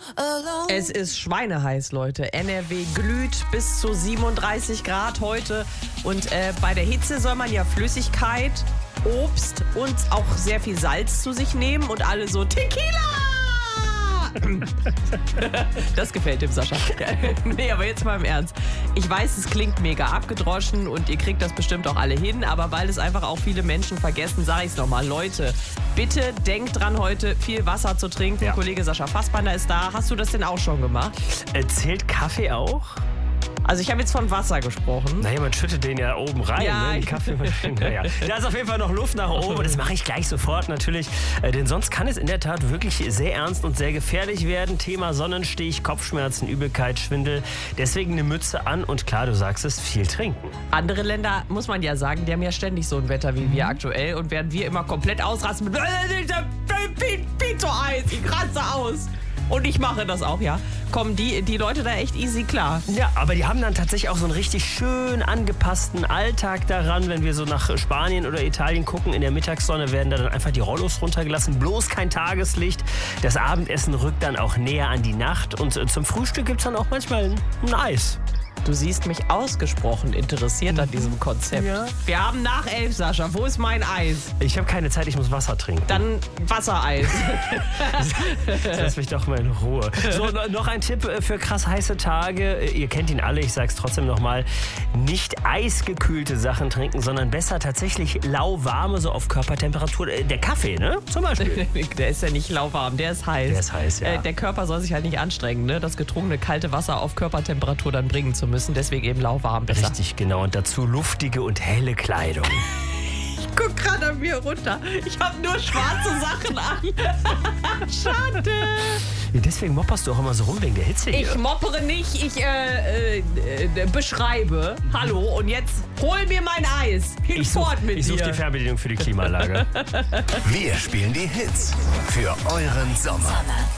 Es ist schweineheiß, Leute. NRW glüht bis zu 37 Grad heute. Und bei der Hitze soll man ja Flüssigkeit, Obst und auch sehr viel Salz zu sich nehmen. Und alle so, Tequila! Das gefällt dem Sascha. Nee, aber jetzt mal im Ernst. Ich weiß, es klingt mega abgedroschen und ihr kriegt das bestimmt auch alle hin, aber weil es einfach auch viele Menschen vergessen, sage ich es nochmal. Leute, bitte denkt dran, heute viel Wasser zu trinken. Ja. Kollege Sascha Fassbender ist da. Hast du das denn auch schon gemacht? Zählt Kaffee auch? Also ich habe jetzt von Wasser gesprochen. Naja, man schüttet den ja oben rein, ja, ne? Die Kaffeemaschine. Naja. Da ist auf jeden Fall noch Luft nach oben und das mache ich gleich sofort natürlich. Denn sonst kann es in der Tat wirklich sehr ernst und sehr gefährlich werden. Thema Sonnenstich, Kopfschmerzen, Übelkeit, Schwindel. Deswegen eine Mütze an und klar, du sagst es, viel trinken. Andere Länder, muss man ja sagen, die haben ja ständig so ein Wetter wie wir aktuell. Und während wir immer komplett ausrasten mit Pito-Eis, ich raste aus. Und ich mache das auch, ja. Kommen die Leute da echt easy klar. Ja, aber die haben dann tatsächlich auch so einen richtig schön angepassten Alltag daran. Wenn wir so nach Spanien oder Italien gucken, in der Mittagssonne werden da dann einfach die Rollos runtergelassen. Bloß kein Tageslicht. Das Abendessen rückt dann auch näher an die Nacht. Und zum Frühstück gibt es dann auch manchmal ein Eis. Du siehst mich ausgesprochen interessiert an diesem Konzept. Ja. Wir haben nach 11, Sascha. Wo ist mein Eis? Ich habe keine Zeit, ich muss Wasser trinken. Dann Wassereis. Lass mich doch mal in Ruhe. So, noch ein Tipp für krass heiße Tage. Ihr kennt ihn alle, ich sag's trotzdem nochmal. Nicht eisgekühlte Sachen trinken, sondern besser tatsächlich lauwarme, so auf Körpertemperatur. Der Kaffee, ne? Zum Beispiel. Der ist ja nicht lauwarm, der ist heiß. Der ist heiß, ja. Der Körper soll sich halt nicht anstrengen, ne? Das getrunkene kalte Wasser auf Körpertemperatur dann bringen zu müssen. Deswegen eben lauwarm besser. Richtig, genau. Und dazu luftige und helle Kleidung. Ich guck gerade an mir runter. Ich habe nur schwarze Sachen an. Schade. Deswegen mopperst du auch immer so rum wegen der Hitze hier. Ich moppere nicht, ich beschreibe. Hallo, und jetzt hol mir mein Eis. Ich suche die Fernbedienung für die Klimaanlage. Wir spielen die Hits für euren Sommer.